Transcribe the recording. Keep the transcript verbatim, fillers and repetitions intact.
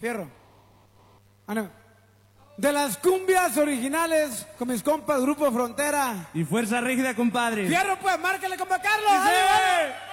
Fierro. Ah, no. De las cumbias originales con mis compas Grupo Frontera. Y Fuerza Rígida, compadre. Fierro, pues, márcale, compa Carlos. ¡Sí! ¡Dale, dale!